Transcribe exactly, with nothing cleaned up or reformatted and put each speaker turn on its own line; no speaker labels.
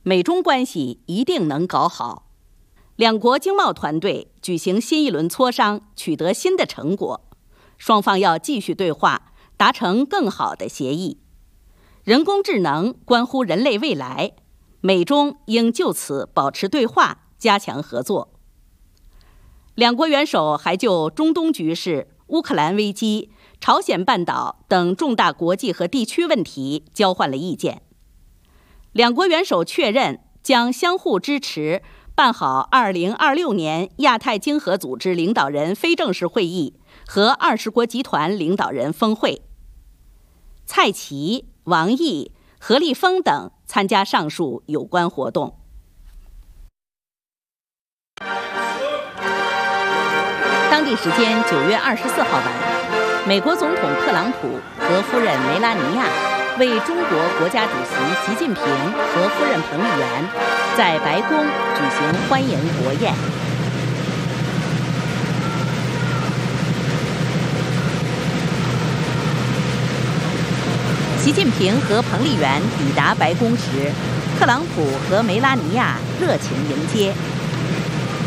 美中关系一定能搞好。两国经贸团队举行新一轮磋商，取得新的成果，双方要继续对话，达成更好的协议。人工智能关乎人类未来，美中应就此保持对话，加强合作。两国元首还就中东局势、乌克兰危机、朝鲜半岛等重大国际和地区问题交换了意见。两国元首确认将相互支持办好二零二六年亚太经合组织领导人非正式会议和二十国集团领导人峰会。蔡奇、王毅、何立峰等参加上述有关活动。当地时间九月二十四号晚，美国总统特朗普和夫人梅拉尼亚为中国国家主席习近平和夫人彭丽媛在白宫举行欢迎国宴。习近平和彭丽媛抵达白宫时，特朗普和梅拉尼亚热情迎接。